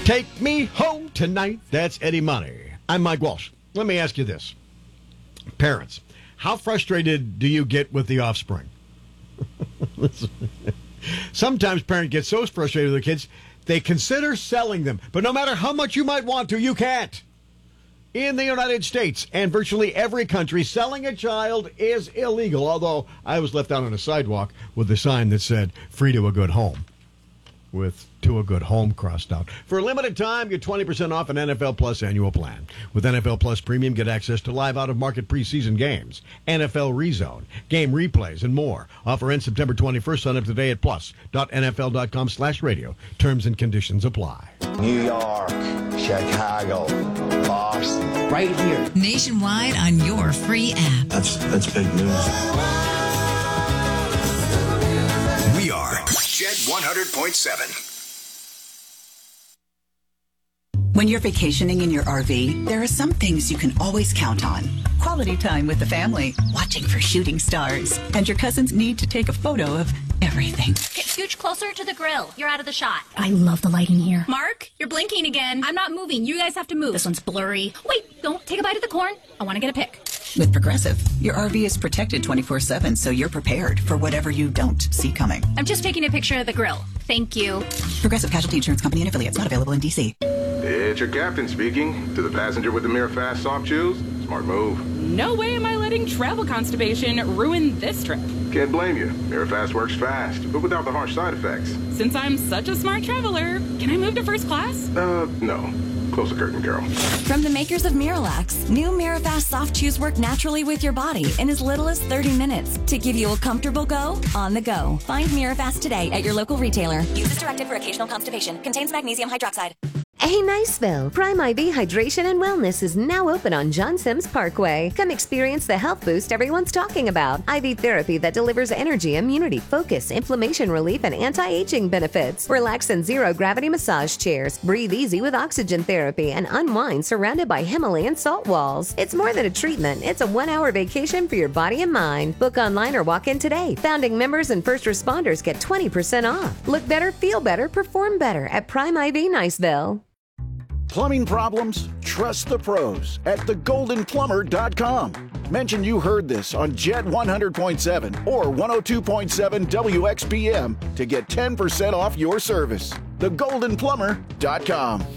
Take me home tonight. That's Eddie Money. I'm Mike Walsh. Let me ask you this. Parents, how frustrated do you get with the offspring? Sometimes parents get so frustrated with their kids, they consider selling them. But no matter how much you might want to, you can't. In the United States and virtually every country, selling a child is illegal, although I was left out on a sidewalk with a sign that said, free to a good home, with to a good home crossed out. For a limited time, get 20% off an NFL Plus annual plan. With NFL Plus Premium, get access to live out-of-market preseason games, NFL ReZone, game replays, and more. Offer ends September 21st. Sign up today at plus.nfl.com/radio. Terms and conditions apply. New York, Chicago, Boston. Right here. Nationwide on your free app. That's big news. We are Jet 100.7. When you're vacationing in your RV, there are some things you can always count on. Quality time with the family, watching for shooting stars, and your cousins need to take a photo of everything. Get scooch closer to the grill. You're out of the shot. I love the lighting here. Mark, you're blinking again. I'm not moving. You guys have to move. This one's blurry. Wait, don't take a bite of the corn. I want to get a pic. With Progressive, your RV is protected 24/7, so you're prepared for whatever you don't see coming. I'm just taking a picture of the grill. Thank you. Progressive Casualty Insurance Company and affiliates, not available in D.C. It's your captain speaking. To the passenger with the Mirror Fast soft chews, smart move. No way am I letting travel constipation ruin this trip. Can't blame you. Mirror Fast works fast, but without the harsh side effects. Since I'm such a smart traveler, can I move to first class? No. Close the curtain, Carol. From the makers of Miralax, new Mirafast soft chews work naturally with your body in as little as 30 minutes to give you a comfortable go on the go. Find Mirafast today at your local retailer. Use as directed for occasional constipation. Contains magnesium hydroxide. Hey, Niceville. Prime IV Hydration and Wellness is now open on John Sims Parkway. Come experience the health boost everyone's talking about. IV therapy that delivers energy, immunity, focus, inflammation relief, and anti-aging benefits. Relax in zero-gravity massage chairs. Breathe easy with oxygen therapy and unwind surrounded by Himalayan salt walls. It's more than a treatment. It's a 1-hour vacation for your body and mind. Book online or walk in today. Founding members and first responders get 20% off. Look better, feel better, perform better at Prime IV Niceville. Plumbing problems? Trust the pros at thegoldenplumber.com. Mention you heard this on Jet 100.7 or 102.7 WXPM to get 10% off your service. Thegoldenplumber.com.